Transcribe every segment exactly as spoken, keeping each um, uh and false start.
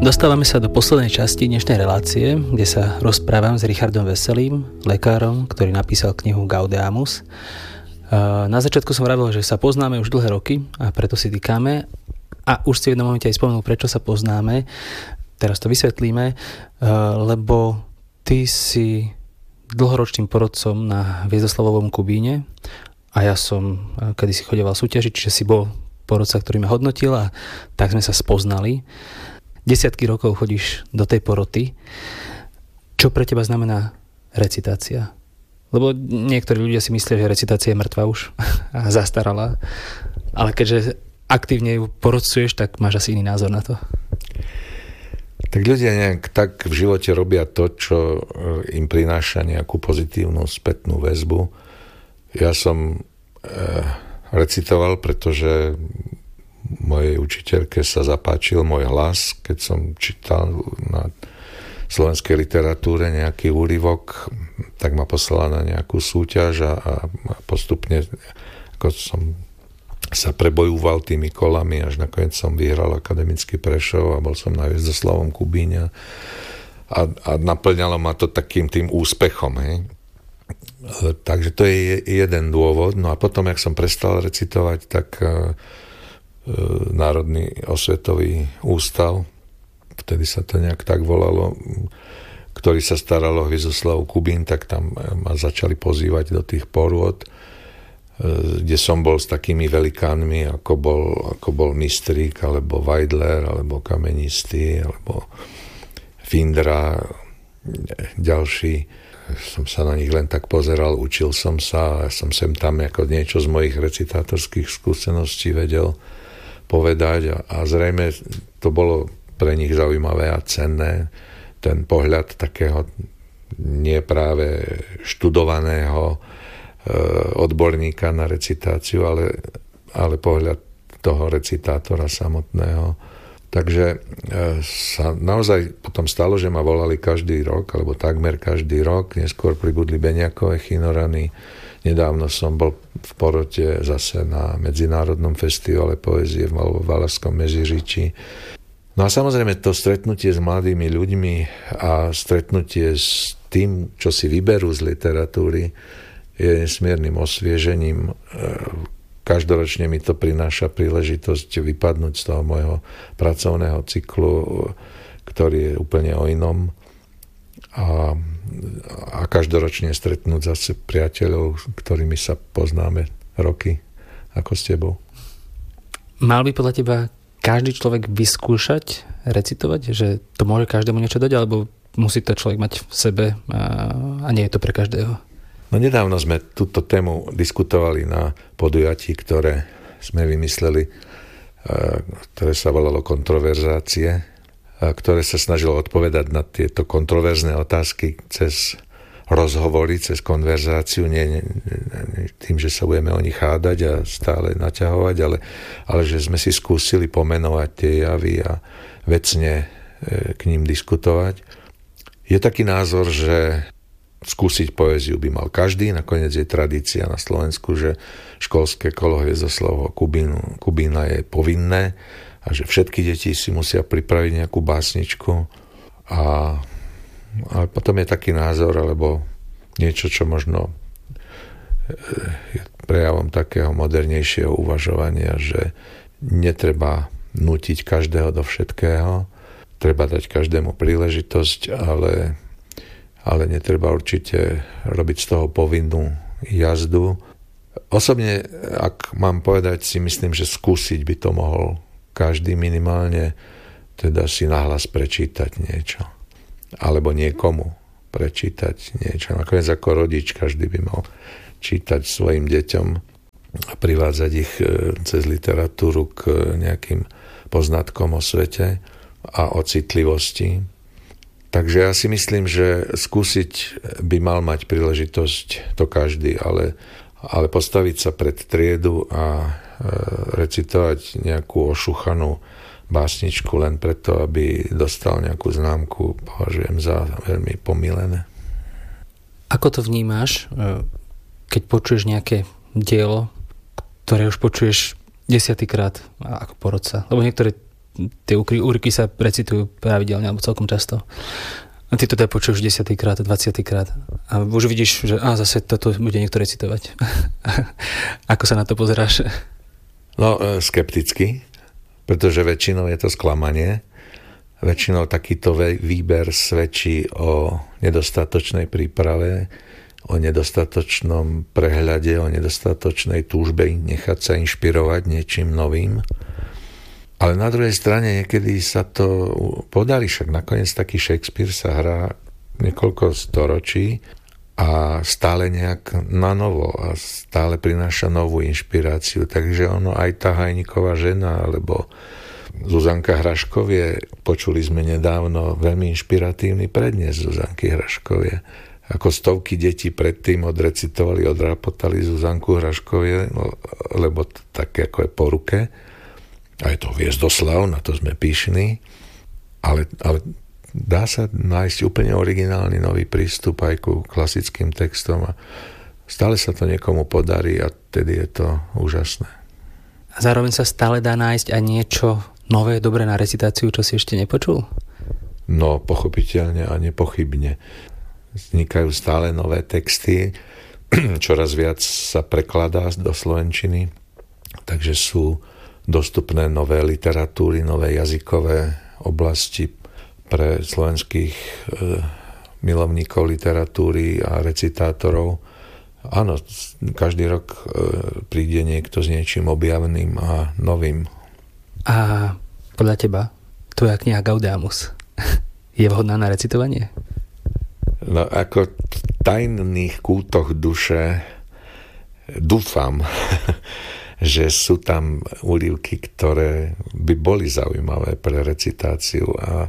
Dostávame sa do poslednej časti dnešnej relácie, kde sa rozprávam s Richardom Veselým, lekárom, ktorý napísal knihu Gaudeamus. Na začiatku som vravel, že sa poznáme už dlhé roky a preto si týkame. A už si v jednom momente aj spomenul, prečo sa poznáme. Teraz to vysvetlíme, lebo ty si dlhoročným porodcom na Viezdoslavovom Kubíne a ja som kedysi chodeval súťažiť, čiže si bol porodca, ktorý ma hodnotil a tak sme sa spoznali. Desiatky rokov chodíš do tej poroty. Čo pre teba znamená recitácia? Lebo niektorí ľudia si myslia, že recitácia je mŕtva už a zastarala. Ale keďže aktívne ju porodcuješ, tak máš asi iný názor na to. Tak ľudia nejak tak v živote robia to, čo im prináša nejakú pozitívnu spätnú väzbu. Ja som e, recitoval, pretože mojej učiteľke sa zapáčil môj hlas, keď som čítal na slovenskej literatúre nejaký úryvok, tak ma poslala na nejakú súťaž a, a postupne ako som sa prebojúval tými kolami, až nakoniec som vyhral akademický Prešov a bol som na Viezdoslavom Kubíne a, a naplňalo ma to takým tým úspechom. Hej. Takže to je jeden dôvod. No a potom, jak som prestal recitovať, tak Národný osvetový ústav, vtedy sa to nejak tak volalo, ktorý sa staral o Viezdoslavu Kubín, tak tam ma začali pozývať do tých porôd, kde som bol s takými velikánmi, ako bol, ako bol Mistrík, alebo Weidler, alebo Kamenistý, alebo Findra, ďalší. Som sa na nich len tak pozeral, učil som sa a som sem tam ako niečo z mojich recitátorských skúseností vedel povedať a, a zrejme to bolo pre nich zaujímavé a cenné. Ten pohľad takého nie práve študovaného e, odborníka na recitáciu, ale, ale pohľad toho recitátora samotného. Takže e, sa naozaj potom stalo, že ma volali každý rok, alebo takmer každý rok. Neskôr pribudli Beňakové Chinorany. Nedávno som bol v porote zase na Medzinárodnom festivale poézie v Valašskom Meziříčí. No a samozrejme to stretnutie s mladými ľuďmi a stretnutie s tým, čo si vyberú z literatúry, je nesmiernym osviežením. Každoročne mi to prináša príležitosť vypadnúť z toho môjho pracovného cyklu, ktorý je úplne o inom. A, a každoročne stretnúť zase priateľov, ktorými sa poznáme roky, ako s tebou. Mal by podľa teba každý človek vyskúšať recitovať? Že to môže každému niečo dať? Alebo musí to človek mať v sebe a, a nie je to pre každého? No nedávno sme túto tému diskutovali na podujatí, ktoré sme vymysleli, ktoré sa volalo Kontroverzácie, ktoré sa snažilo odpovedať na tieto kontroverzné otázky cez rozhovory, cez konverzáciu, nie, nie, nie tým, že sa budeme o nich hádať a stále naťahovať, ale, ale že sme si skúsili pomenovať tie javy a vecne k ním diskutovať. Je taký názor, že skúsiť poéziu by mal každý, nakoniec je tradícia na Slovensku, že školské kolo Hviezdoslavovho Kubína je povinné, a že všetky deti si musia pripraviť nejakú básničku a, a potom je taký názor alebo niečo, čo možno je prejavom takého modernejšieho uvažovania, že netreba nútiť každého do všetkého, treba dať každému príležitosť, ale, ale netreba určite robiť z toho povinnú jazdu. Osobne, ak mám povedať, si myslím, že skúsiť by to mohol každý minimálne, teda si nahlas prečítať niečo. Alebo niekomu prečítať niečo. Nakoniec ako rodič každý by mal čítať svojim deťom a privádzať ich cez literatúru k nejakým poznatkom o svete a o citlivosti. Takže ja si myslím, že skúsiť by mal mať príležitosť to každý, ale, ale postaviť sa pred triedu a recitovať nejakú ošuchanú básničku len preto, aby dostal nejakú známku, považujem za veľmi pomílené. Ako to vnímáš, keď počuješ nejaké dielo, ktoré už počuješ desiatýkrát ako porodca? Lebo niektoré tie úryvky sa recitujú pravidelne alebo celkom často. A ty to teda počuješ desiatýkrát, dvadsiatýkrát a už vidíš, že á, zase toto bude niekto recitovať. Ako sa na to pozeráš? No, skepticky, pretože väčšinou je to sklamanie. Väčšinou takýto výber svedčí o nedostatočnej príprave, o nedostatočnom prehľade, o nedostatočnej túžbe nechať sa inšpirovať niečím novým. Ale na druhej strane niekedy sa to podarí, však nakoniec taký Shakespeare sa hrá niekoľko storočí a stále nejak na novo a stále prináša novú inšpiráciu. Takže ono aj tá Hajníková žena, alebo Zuzanka Hraškovie, počuli sme nedávno veľmi inšpiratívny prednes Zuzanky Hraškovie. Ako stovky detí predtým odrecitovali, odrapotali Zuzanku Hraškovie, lebo tak ako je po ruke. A je to Hviezdoslav, na to sme pyšní, ale, ale dá sa nájsť úplne originálny nový prístup aj ku klasickým textom a stále sa to niekomu podarí a tedy je to úžasné. A zároveň sa stále dá nájsť aj niečo nové, dobré na recitáciu, čo si ešte nepočul? No, pochopiteľne a nepochybne. Vznikajú stále nové texty, čoraz viac sa prekladá do slovenčiny, takže sú dostupné nové literatúry, nové jazykové oblasti pre slovenských e, milovníkov literatúry a recitátorov. Áno, každý rok e, príde niekto s niečím objavným a novým. A podľa teba tvoja kniha Gaudeamus je vhodná na recitovanie? No, ako v tajných kútoch duše dúfam, že sú tam úryvky, ktoré by boli zaujímavé pre recitáciu a e,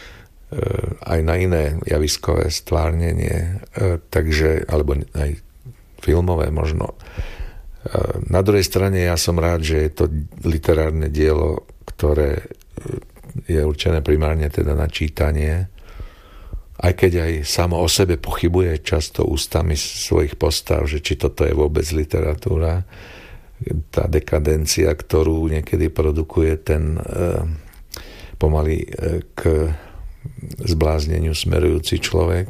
aj na iné javiskové stvárnenie, e, takže, alebo aj filmové možno. E, na druhej strane ja som rád, že je to literárne dielo, ktoré je určené primárne teda na čítanie, aj keď aj samo o sebe pochybuje často ústami svojich postav, že či toto je vôbec literatúra. Tá dekadencia, ktorú niekedy produkuje ten e, pomaly e, k zblázneniu smerujúci človek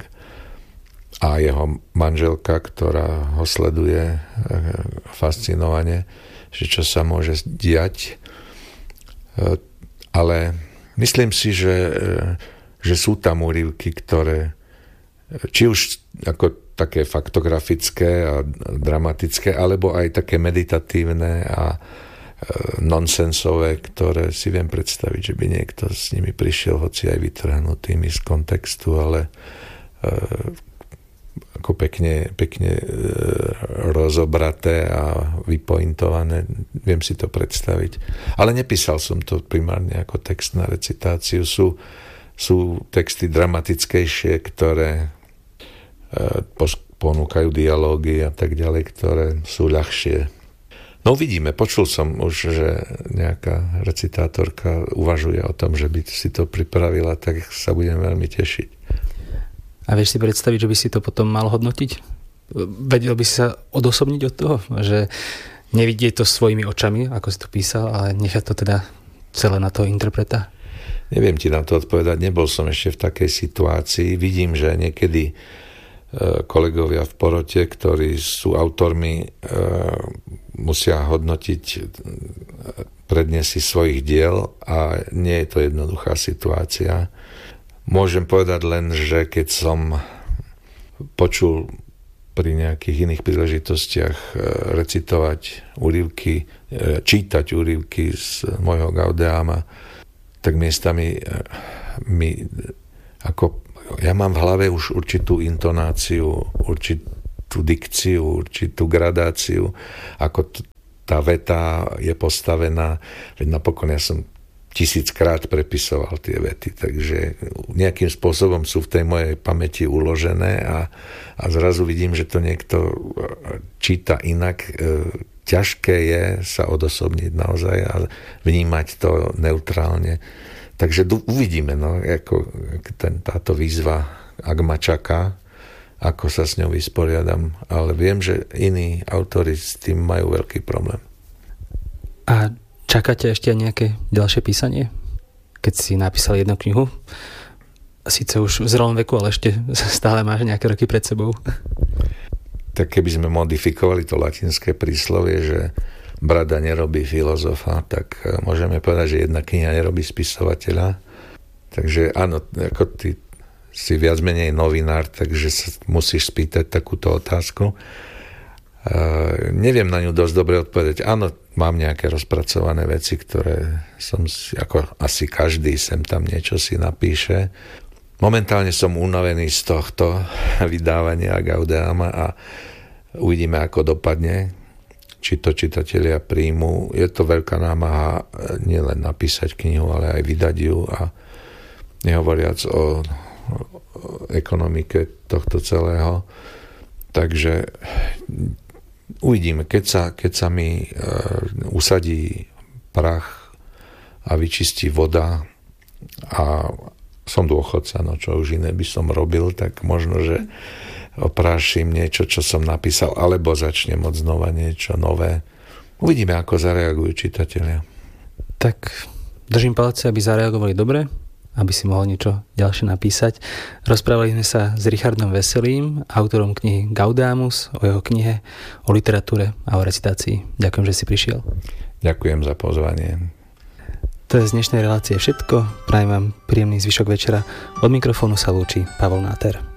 a jeho manželka, ktorá ho sleduje e, fascinovane, že čo sa môže diať. E, ale myslím si, že, e, že sú tam úryvky, ktoré či už ako také faktografické a dramatické, alebo aj také meditatívne a nonsensové, ktoré si viem predstaviť, že by niekto s nimi prišiel, hoci aj vytrhnutými z kontextu, ale ako pekne, pekne rozobraté a vypointované, viem si to predstaviť. Ale nepísal som to primárne ako text na recitáciu. Sú, sú texty dramatickejšie, ktoré ponúkajú dialógy a tak ďalej, ktoré sú ľahšie. No uvidíme, počul som už, že nejaká recitátorka uvažuje o tom, že by si to pripravila, tak sa budem veľmi tešiť. A vieš si predstaviť, že by si to potom mal hodnotiť? Vedel by si sa odosobniť od toho, že nevidieť to svojimi očami, ako si to písal, ale nechať to teda celé na toho interpreta? Neviem ti na to odpovedať, nebol som ešte v takej situácii. Vidím, že niekedy kolegovia v porote, ktorí sú autormi, musia hodnotiť prednesy svojich diel a nie je to jednoduchá situácia. Môžem povedať len, že keď som počul pri nejakých iných príležitostiach recitovať úryvky, čítať úryvky z môjho Gaudeama, tak miestami mi ako ja mám v hlave už určitú intonáciu, určitú dikciu, určitú gradáciu, ako t- tá veta je postavená. Veď napokon ja som tisíckrát prepisoval tie vety, takže nejakým spôsobom sú v tej mojej pamäti uložené a, a zrazu vidím, že to niekto číta inak. Ťažké je sa odosobniť naozaj a vnímať to neutrálne. Takže uvidíme, no, ako ten, táto výzva, ak ma čaká, ako sa s ňou vysporiadam, ale viem, že iní autori s tým majú veľký problém. A čakáte ešte nejaké ďalšie písanie? keď si napísal jednu knihu. Sice už v zrelom veku, ale ešte stále máš nejaké roky pred sebou. Tak keby sme modifikovali to latinské príslovie, že brada nerobí filozofa, tak môžeme povedať, že jedna kniha nerobí spisovateľa. Takže áno, ako ty si viac menej novinár, takže sa musíš spýtať takúto otázku. Uh, neviem na ňu dosť dobre odpovedať. Áno, mám nejaké rozpracované veci, ktoré som si, ako asi každý sem tam niečo si napíše. Momentálne som unavený z tohto vydávania Gaudeama a uvidíme, ako dopadne, či to čitatelia príjmu. Je to veľká námaha nielen napísať knihu, ale aj vydať ju a nehovoriac o, o ekonomike tohto celého. Takže uvidíme, keď sa, keď sa mi uh, usadí prach a vyčistí voda a som dôchodca, no čo už iné by som robil, tak možno, že oprášim niečo, čo som napísal, alebo začnem od znova niečo nové. Uvidíme, ako zareagujú čitatelia. Tak držím palce, aby zareagovali dobre, aby si mohol niečo ďalšie napísať. Rozprávali sme sa s Richardom Veselým, autorom knihy Gaudeamus, o jeho knihe, o literatúre a o recitácii. Ďakujem, že si prišiel. Ďakujem za pozvanie. To je z dnešnej relácie všetko. Prajem vám príjemný zvyšok večera. Od mikrofónu sa lúči Pavol Náter.